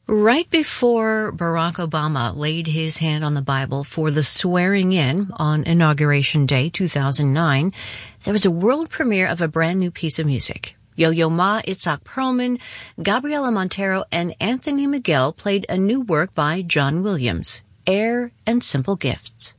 Right before Barack Obama laid his hand on the Bible for the swearing in on Inauguration Day 2009, there was a world premiere of a brand new piece of music. Yo-Yo Ma, Itzhak Perlman, Gabriela Montero, and Anthony Miguel played a new work by John Williams, Air and Simple Gifts.